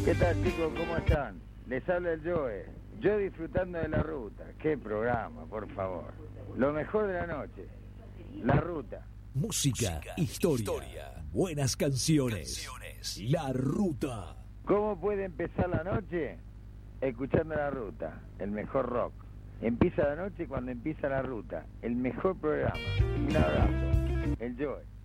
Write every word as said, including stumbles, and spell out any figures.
¿Qué tal, chicos? ¿Cómo están? Les habla el Joe. Yo disfrutando de la ruta. Qué programa, por favor. Lo mejor de la noche. La ruta. Música, Música historia, historia, buenas canciones. canciones. La ruta. ¿Cómo puede empezar la noche? Escuchando la ruta. El mejor rock. Empieza la noche cuando empieza la ruta. El mejor programa. Un abrazo. El Joe.